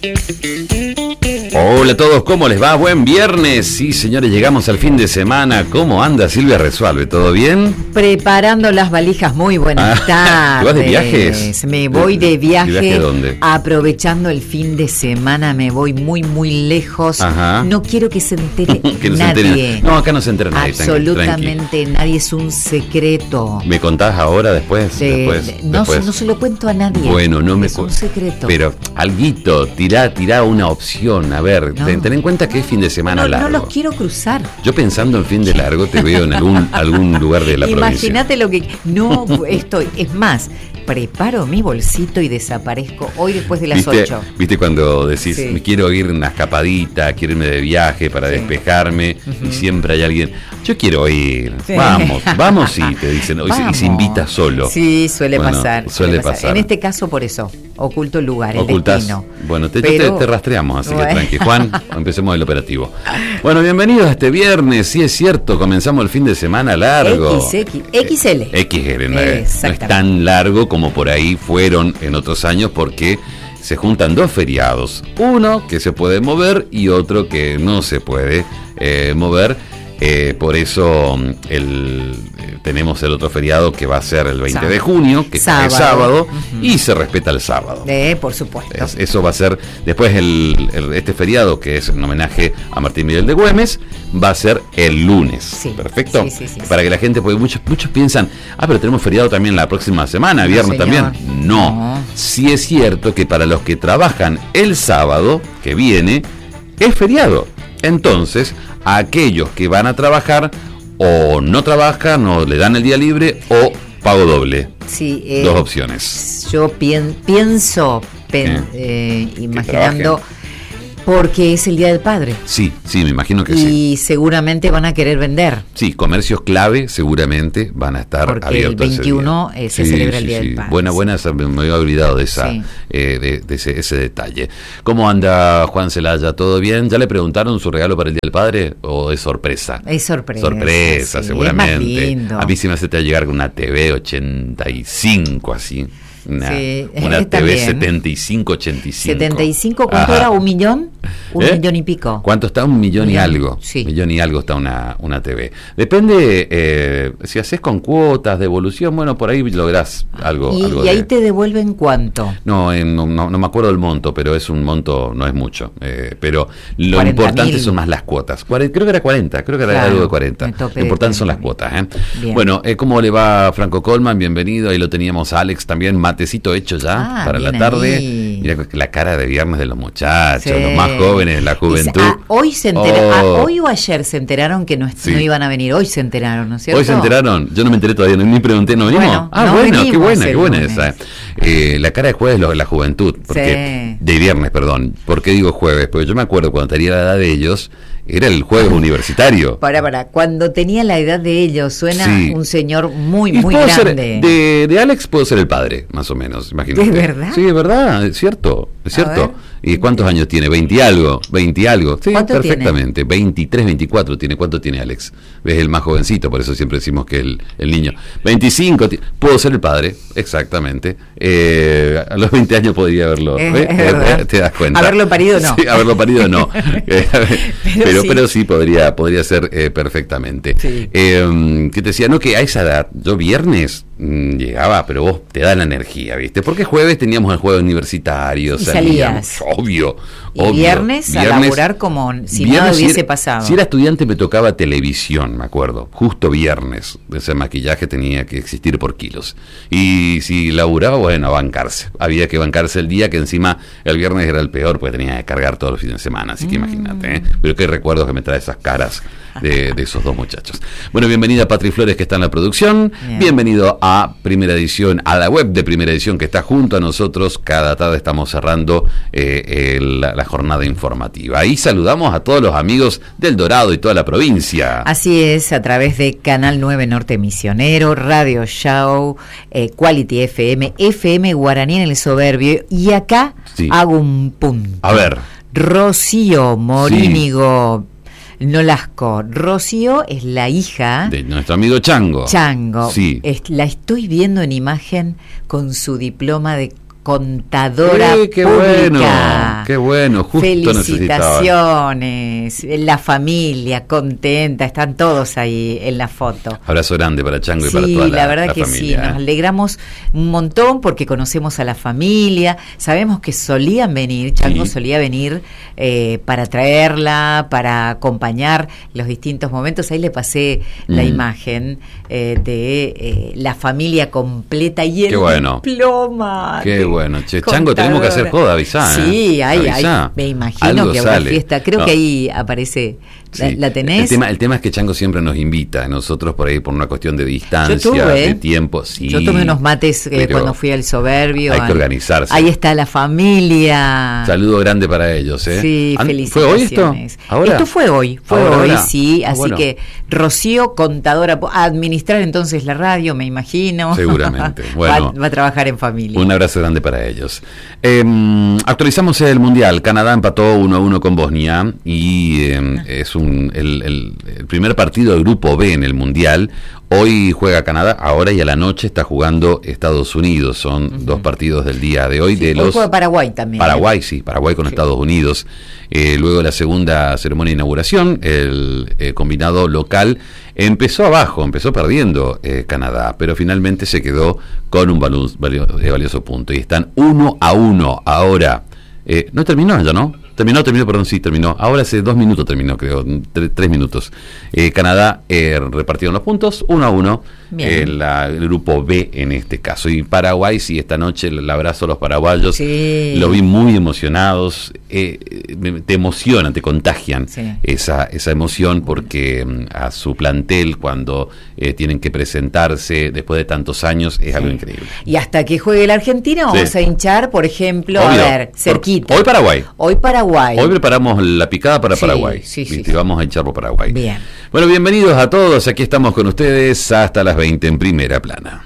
Hola a todos, ¿cómo les va? Buen viernes. Sí, señores, llegamos al fin de semana. ¿Cómo anda Silvia Resualve? ¿Todo bien? Preparando las valijas. Muy buenas tardes. ¿Te vas de viajes? Me voy de viaje. ¿De viaje dónde? Aprovechando el fin de semana, me voy muy lejos. Ajá. No quiero que se entere que no nadie. Se entere. No, acá no se entera nadie. Absolutamente nadie, es un secreto. ¿Me contás ahora, después? No se lo cuento a nadie. Bueno, no me es un secreto. Pero, alguito, tirá una opción. A ver, ten en cuenta que es fin de semana largo. No los quiero cruzar. Yo pensando en fin de largo te veo en algún lugar de la provincia. Imagínate lo que... No estoy... Es más, preparo mi bolsito y desaparezco hoy después de las 8. ¿Viste cuando decís, Sí. quiero ir una escapadita, quiero irme de viaje para despejarme? Y siempre hay alguien, yo quiero ir, Sí. vamos y te dicen, y se invita solo. Sí, suele pasar. pasar. En este caso por eso, oculto el lugar, Ocultás. el destino. Bueno, Pero... te rastreamos, así Bueno. que tranqui. Juan, empecemos el operativo. Bueno, bienvenidos a este viernes, sí es cierto, comenzamos el fin de semana largo. XL. XL, no es tan largo como por ahí fueron en otros años, porque se juntan dos feriados, uno que se puede mover y otro que no se puede mover. Por eso tenemos el otro feriado que va a ser el 20 de junio, que es sábado, y se respeta el sábado. Por supuesto. Eso va a ser después este feriado, que es en homenaje a Martín Miguel de Güemes, va a ser el lunes. Sí. Perfecto. Sí. Para que la gente, porque muchos piensan, pero tenemos feriado también la próxima semana, viernes señor. también. No. Sí es cierto que para los que trabajan el sábado que viene, es feriado. Entonces, a aquellos que van a trabajar o no trabajan o le dan el día libre o pago doble. Sí, dos opciones. Yo pienso imaginando, porque es el Día del Padre. Sí, me imagino que y seguramente van a querer vender. Sí, comercios clave seguramente van a estar porque abiertos. El 21 se celebra el Día del Padre. Buena, me había olvidado de ese detalle. ¿Cómo anda Juan Celaya? ¿Todo bien? ¿Ya le preguntaron su regalo para el Día del Padre o es sorpresa? Es sorpresa. Sorpresa, sí, seguramente. Es más lindo. A mí sí me hace llegar una TV 85 así. Una TV 75-85. 75, ¿cuánto era? ¿1 millón? ¿1 millón y pico? ¿Cuánto está? 1 millón y algo. Sí. 1 millón y algo está una TV. Depende, si haces con cuotas, devolución, bueno, por ahí lográs algo. ¿Y ahí te devuelven cuánto? No me acuerdo del monto, pero es un monto, no es mucho. Pero lo 40.000. importante son más las cuotas. Creo que era 40, era algo de 40. Lo importante son las cuotas. Bueno, ¿cómo le va Franco Colman? Bienvenido. Ahí lo teníamos a Alex también. Matecito hecho ya para la tarde. Ahí. Mira la cara de viernes de los muchachos, los más jóvenes, la juventud. Hoy hoy o ayer se enteraron que no iban a venir. Hoy se enteraron, ¿no es cierto? Hoy se enteraron. Yo no me enteré todavía, ni pregunté, ¿no venimos? Qué buena esa. La cara de jueves, la juventud. Porque, de viernes, perdón. ¿Por qué digo jueves? Porque yo me acuerdo cuando tenía la edad de ellos, era el jueves universitario. Cuando tenía la edad de ellos, suena un señor muy grande. De Alex puedo ser el padre, más o menos, imagínate. ¿De verdad? Sí, es verdad, es cierto. ¿Y cuántos años tiene? 20 y algo. Sí, perfectamente. Tiene? 23, 24 tiene. ¿Cuánto tiene Alex? Es el más jovencito, por eso siempre decimos que el niño. 25, puedo ser el padre, exactamente. A los 20 años podría haberlo. ¿Te das cuenta? Haberlo parido no. Sí, haberlo parido no. Pero sí podría ser perfectamente. Sí. Que te decía, que a esa edad, yo viernes llegaba, pero vos te da la energía, ¿viste? Porque jueves teníamos el juego universitario, salías. Obvio. Viernes a laburar como si nada hubiese pasado. Si era estudiante me tocaba televisión, me acuerdo, justo viernes. Ese maquillaje tenía que existir por kilos. Y si laburaba, bueno, a bancarse. Había que bancarse el día, que encima el viernes era el peor, porque tenía que cargar todos los fines de semana, así que imagínate, Pero qué recuerdos que me trae esas caras de esos dos muchachos. Bueno, bienvenida Patri Flores, que está en la producción. Bien. Bienvenido a Primera Edición, a la web de Primera Edición, que está junto a nosotros. Cada tarde estamos cerrando la jornada informativa. Ahí saludamos a todos los amigos del Dorado y toda la provincia. Así es, a través de Canal 9 Norte Misionero, Radio Show, Quality FM, FM Guaraní en el Soberbio. Y acá hago un punto. A ver. Rocío Morínigo Nolasco. Rocío es la hija de nuestro amigo Chango. Sí. La estoy viendo en imagen con su diploma de contadora qué pública. Qué bueno, justo felicitaciones, la familia contenta, están todos ahí en la foto. Abrazo grande para Chango y para toda la verdad que familia. Sí, nos alegramos un montón porque conocemos a la familia, sabemos que solían venir, Chango solía venir para traerla, para acompañar los distintos momentos. Ahí le pasé la imagen de la familia completa y el diploma. Qué bueno, che, Chango, tenemos que hacer joda, avisá. Sí, me imagino que habrá fiesta. Creo que ahí aparece. ¿La tenés? El tema es que Chango siempre nos invita, nosotros por ahí por una cuestión de distancia, de tiempo. Sí, yo tomé unos mates cuando fui al Soberbio. Hay que organizarse. Ahí está la familia. Saludo grande para ellos. Sí, felicidades. ¿Fue hoy esto? ¿Ahora? Esto fue hoy, sí. Así que Rocío, contadora, a administrar entonces la radio, me imagino. Seguramente. Bueno, va a trabajar en familia. Un abrazo grande para ellos. Actualizamos el Mundial. Canadá empató 1-1 con Bosnia y es el primer partido del grupo B en el Mundial. Hoy juega Canadá, ahora y a la noche está jugando Estados Unidos. Son dos partidos del día de hoy. Hoy juega Paraguay también. Paraguay con Estados Unidos. Luego de la segunda ceremonia de inauguración, el combinado local empezó perdiendo Canadá, pero finalmente se quedó con un valioso punto. Y están 1-1 ahora. No terminó ya, ¿no? Terminó, sí, terminó. Ahora hace 2 minutos terminó, creo, 3 minutos. Canadá repartieron los puntos, 1-1, el grupo B en este caso. Y Paraguay, sí, esta noche el abrazo a los paraguayos, lo vi muy emocionados, te emocionan, te contagian esa emoción, porque a su plantel, cuando tienen que presentarse después de tantos años, es algo increíble. Y hasta que juegue la Argentina, vamos a hinchar, por ejemplo, cerquita. Hoy Paraguay. Hoy preparamos la picada para Paraguay. Y vamos a echar por Paraguay. Bien. Bueno, bienvenidos a todos. Aquí estamos con ustedes hasta las 20 en Primera Plana.